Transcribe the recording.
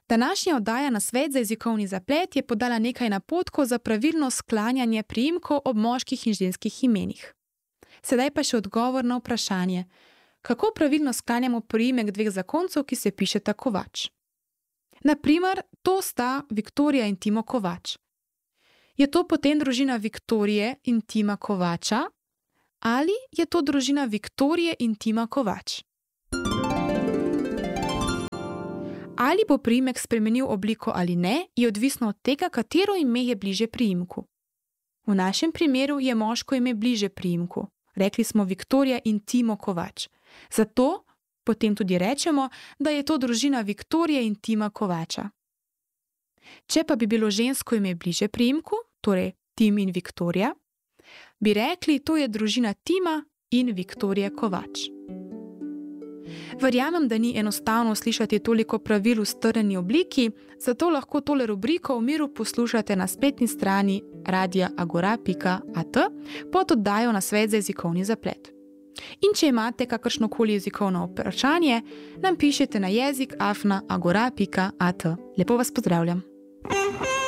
Današnja oddaja na Svet za jezikovni zaplet je podala nekaj napotkov za pravilno sklanjanje priimkov ob moških in ženskih imenih. Sedaj pa še odgovor na vprašanje, kako pravilno sklanjamo priimek dveh zakoncev, ki se pišeta Kovač. Na primer, to sta Viktorija in Timo Kovač. Je to potem družina Viktorije in Tima Kovača ali je to družina Viktorije in Tima Kovač? Ali bo priimek spremenil obliko ali ne, je odvisno od tega, katero ime je bliže priimku. V našem primeru je moško ime bliže priimku. Rekli smo Viktorija in Timo Kovač. Zato potem tudi rečemo, da je to družina Viktorije in Tima Kovača. Če pa bi bilo žensko ime bliže priimku, torej Tim in Viktorija, bi rekli, to je družina Tima in Viktorije Kovač. Verjamem, da ni enostavno slišati toliko pravil v strnjeni obliki, zato lahko tole rubriko v miru poslušate na spletni strani radioagora.at pod oddajo na Svet za jezikovni zaplet. In če imate kakršnokoli jezikovno vprašanje, nam pišete na jezik@agora.at. Lepo vas pozdravljam.